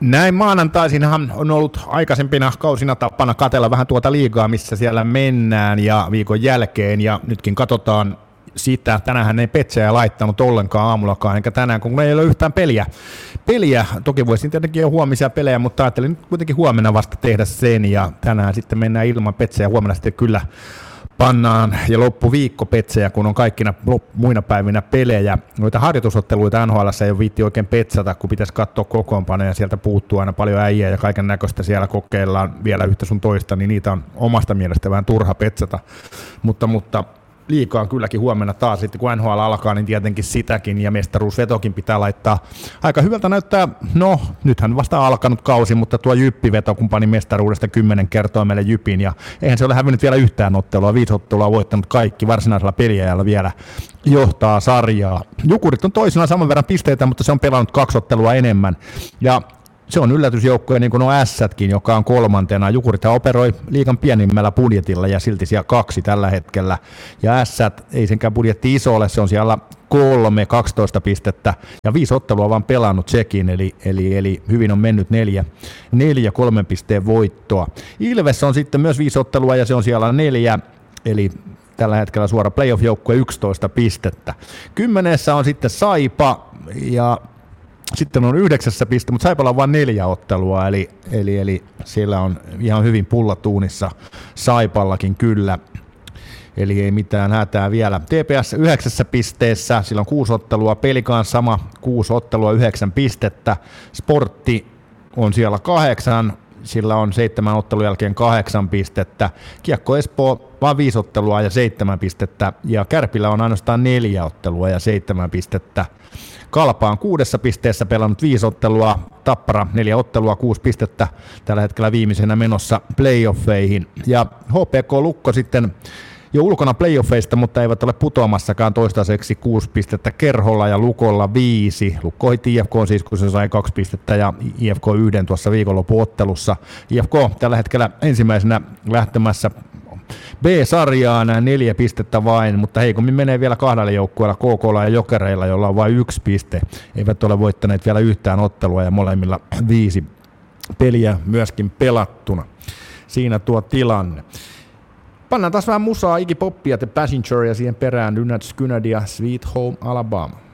Näin maanantaisinhan on ollut aikaisempina kausina tapana katsella vähän tuota liigaa, missä siellä mennään ja viikon jälkeen, ja nytkin katsotaan sitä. Tänään ei Petseä laittanut ollenkaan aamullakaan, enkä tänään, kun ei ole yhtään peliä. Toki voisin tietenkin jo huomisia pelejä, mutta ajattelin kuitenkin huomenna vasta tehdä sen, ja tänään sitten mennään ilman Petseä, huomenna sitten kyllä pannaan ja loppuviikko Petsejä, kun on kaikkina muina päivinä pelejä. Noita harjoitusotteluita NHL:ssä ei ole viitti oikein petsata, kun pitäisi katsoa kokoonpanoja ja sieltä puuttuu aina paljon äijää ja kaiken näköistä siellä kokeillaan vielä yhtä sun toista, niin niitä on omasta mielestä vähän turha petsata. Mutta liikaa kylläkin huomenna taas, sitten kun NHL alkaa, niin tietenkin sitäkin, ja mestaruusvetokin pitää laittaa. Aika hyvältä näyttää, no nythän vasta alkanut kausi, mutta tuo Jyppi-veto, kun pani mestaruudesta 10 kertoo meille Jypin, ja eihän se ole hävinnyt vielä yhtään ottelua, 5 ottelua on voittanut kaikki, varsinaisella peliajalla vielä johtaa sarjaa. Jukurit on toisena saman verran pisteitä, mutta se on pelannut 2 ottelua enemmän, ja se on yllätysjoukkoja, niin kuin on Ässätkin, joka on kolmantena. Jukurithan operoi liigan pienimmällä budjetilla ja silti siellä 2 tällä hetkellä. Ja Ässät ei senkään budjetti iso ole, se on siellä 12 pistettä ja 5 ottelua vaan pelannut sekin, eli hyvin on mennyt 4 3 pisteen voittoa. Ilves on sitten myös 5 ottelua ja se on siellä 4, eli tällä hetkellä suora playoff-joukkue 11 pistettä. 10 on sitten Saipa ja sitten on 9 pistettä, mutta Saipalla on vain 4 ottelua, eli siellä on ihan hyvin pullatuunissa Saipallakin kyllä. Eli ei mitään hätää vielä. TPS 9 pisteessä, sillä on 6 ottelua, Pelikaan sama, 6 ottelua, 9 pistettä. Sportti on siellä 8, sillä on 7 ottelun jälkeen 8 pistettä. Kiekko Espoo vaan 5 ottelua ja 7 pistettä, ja Kärpillä on ainoastaan 4 ottelua ja 7 pistettä. Kalpa on 6 pisteessä pelannut 5 ottelua, Tappara 4 ottelua, 6 pistettä, tällä hetkellä viimeisenä menossa playoffeihin. Ja HPK Lukko sitten jo ulkona playoffeista, mutta eivät ole putoamassakaan toistaiseksi 6 pistettä Kerholla ja Lukolla 5. Lukko hoiti IFK siis, kun se sai 2 pistettä ja IFK 1 tuossa viikonloppuottelussa. IFK tällä hetkellä ensimmäisenä lähtemässä B-sarjaan 4 pistettä vain, mutta heikommin menee vielä 2 joukkueella, KK:lla ja Jokereilla, jolla on vain 1 piste. Eivät ole voittaneet vielä yhtään ottelua ja molemmilla 5 peliä myöskin pelattuna. Siinä tuo tilanne. Pannaan taas vähän musaa, Iggy Poppia, The Passenger ja siihen perään Lynyrd Skynyrd ja Sweet Home Alabama.